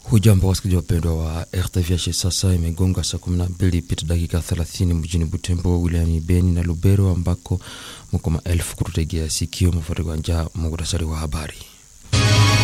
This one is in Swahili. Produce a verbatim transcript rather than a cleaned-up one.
Hujambo wasikilizaji wapendwa wa R T V H. Sasa imegonga saa kumi na mbili pita dakika thelathini mjini Butembo, wilayani Beni na Lubero, ambako mko maelfu kututegea sikio. Mfuatiliaji wa muhtasari wa habari.